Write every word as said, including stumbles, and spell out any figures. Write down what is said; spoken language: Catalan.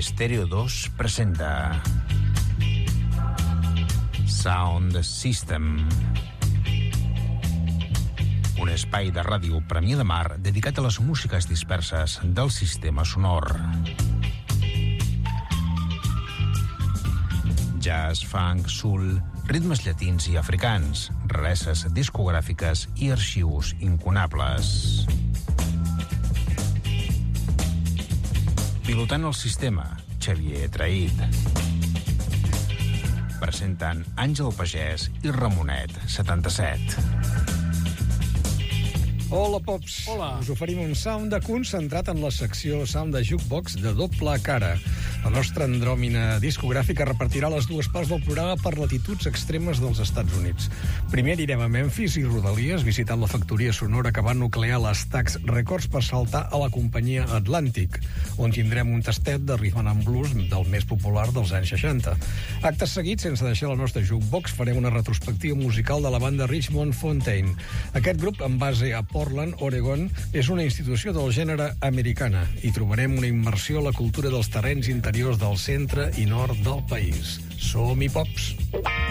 Estéreo dos presenta Sound System, un espai de ràdio Premià de Mar dedicat a les músiques disperses del sistema sonor. Jazz, funk, soul, ritmes llatins i africans, rareses discogràfiques i arxius incunables. Pilotant el sistema, Xavier Traït. Presenten Àngel Pagès i Ramonet, setanta-set. Hola, Pops. Hola. Us oferim un sound de concentrat en la secció Sound de Jukebox de doble cara. La nostra andròmina discogràfica repartirà les dues parts del programa per latituds extremes dels Estats Units. Primer anirem a Memphis i Rodalies, visitant la factoria sonora que va nuclear les Stax Records per saltar a la companyia Atlantic, on tindrem un tastet de rhythm and blues del més popular dels anys seixanta. Actes seguits, sense deixar la nostra jukebox, farem una retrospectiva musical de la banda Richmond Fontaine. Aquest grup, amb base a Portland, Oregon, és una institució del gènere americana i trobarem una immersió a la cultura dels terrenys interiors del centre i nord del país. Som-hi, Pops!